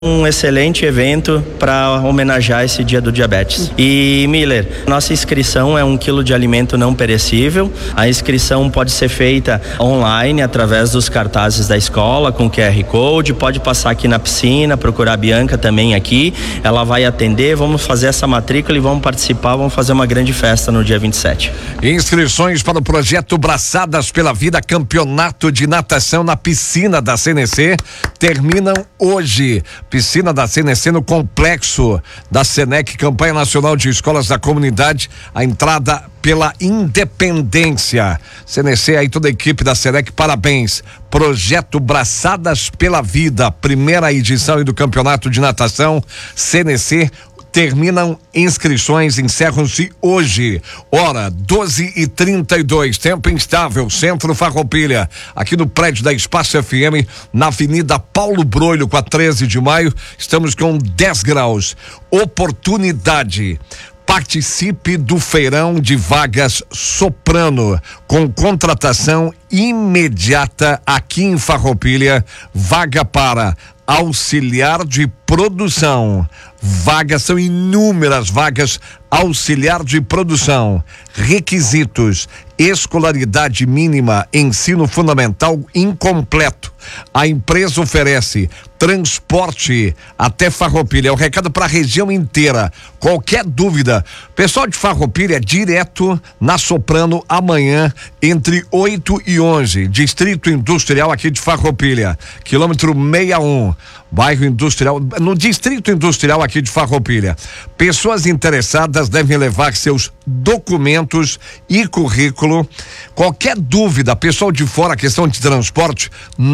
Um excelente evento para homenagear esse dia do diabetes. E Miller, nossa inscrição é 1 quilo de alimento não perecível. A inscrição pode ser feita online através dos cartazes da escola com QR Code. Pode passar aqui na piscina, procurar a Bianca também aqui. Ela vai atender, vamos fazer essa matrícula e vamos participar, vamos fazer uma grande festa no dia 27. Inscrições para o projeto Braçadas pela Vida, campeonato de natação na piscina da CNC, terminam hoje. Piscina da CNC no complexo da Senec, campanha nacional de escolas da comunidade, a entrada pela Independência. CNC aí, toda a equipe da Senec, parabéns. Projeto Braçadas pela Vida, primeira edição do campeonato de natação CNC. Terminam inscrições, encerram-se hoje. Hora 12h32, tempo instável, Centro Farroupilha, aqui no prédio da Espaço FM, na Avenida Paulo Broilho, com a 13 de maio. Estamos com 10 graus. Oportunidade. Participe do feirão de vagas Soprano, com contratação imediata aqui em Farroupilha. Vaga para auxiliar de produção. Vagas, são inúmeras vagas, auxiliar de produção. Requisitos: escolaridade mínima, ensino fundamental incompleto. A empresa oferece transporte até Farroupilha. É o recado para a região inteira. Qualquer dúvida, pessoal de Farroupilha, direto na Soprano amanhã, entre 8 e 11. Distrito Industrial aqui de Farroupilha, quilômetro 61, bairro Industrial, no Distrito Industrial aqui de Farroupilha. Pessoas interessadas devem levar seus documentos e currículo. Qualquer dúvida, pessoal de fora, questão de transporte,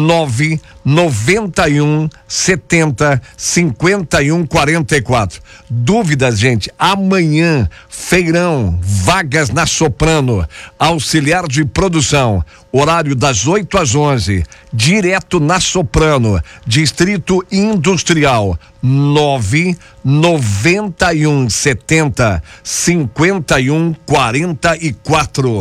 991 70 51 44. Dúvidas, gente, amanhã, feirão, vagas na Soprano, auxiliar de produção, horário das 8 às 11, direto na Soprano, Distrito Industrial, 991 70 51 44.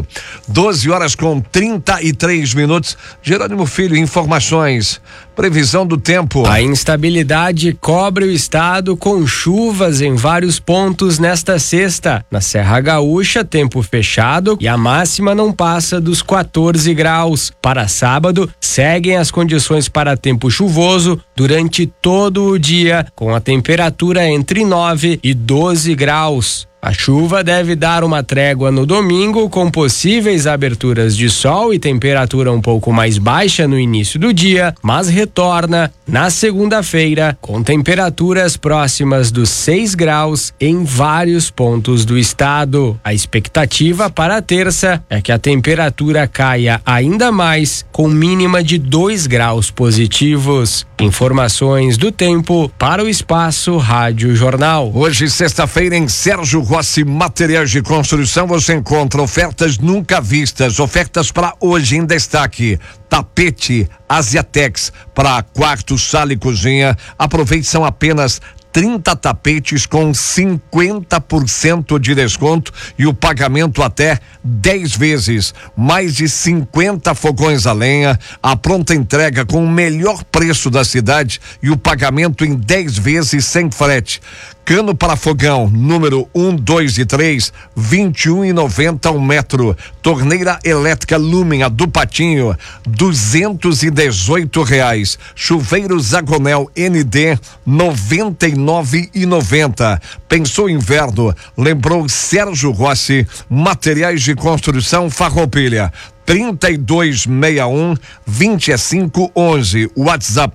12h33. Jerônimo Filho, informações, previsão do tempo. A instabilidade cobre o estado com chuvas em vários pontos nesta sexta. Na Serra Gaúcha, tempo fechado e a máxima não passa dos 14 graus. Para sábado, seguem as condições para tempo chuvoso durante todo o dia, com a temperatura entre 9 e 12 graus. A chuva deve dar uma trégua no domingo, com possíveis aberturas de sol e temperatura um pouco mais baixa no início do dia, mas retorna na segunda-feira com temperaturas próximas dos 6 graus em vários pontos do estado. A expectativa para a terça é que a temperatura caia ainda mais, com mínima de 2 graus positivos. Informações do tempo para o Espaço Rádio Jornal. Hoje, sexta-feira, em Sérgio Rossi Materiais de Construção, você encontra ofertas nunca vistas, ofertas para hoje em destaque. Tapete Asiatex para quarto, sala e cozinha. Aproveite, são apenas 30 tapetes com 50% de desconto e o pagamento até 10 vezes. Mais de 50 fogões a lenha, a pronta entrega com o melhor preço da cidade e o pagamento em 10 vezes sem frete. Cano para fogão, número 1, 2 e 3, R$21,90 um metro. Torneira elétrica Lumen, a do Patinho, R$218. Chuveiro Zagonel ND, R$99,90. Pensou inverno? Lembrou Sérgio Rossi Materiais de Construção Farroupilha. 3261-2511, WhatsApp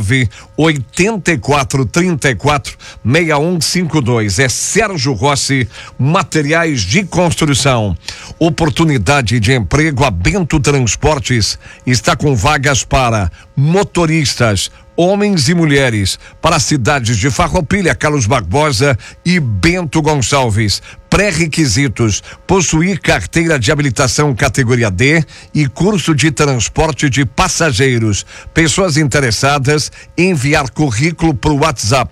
984346152. É Sérgio Rossi Materiais de Construção. Oportunidade de emprego. A Bento Transportes está com vagas para motoristas, homens e mulheres, para as cidades de Farroupilha, Carlos Barbosa e Bento Gonçalves. Pré-requisitos: possuir carteira de habilitação categoria D e curso de transporte de passageiros. Pessoas interessadas, enviar currículo para o WhatsApp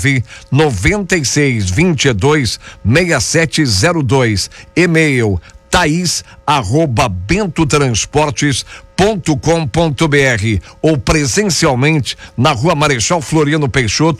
996226702. E-mail thais@bentotransportes.com.br ou presencialmente na Rua Marechal Floriano Peixoto,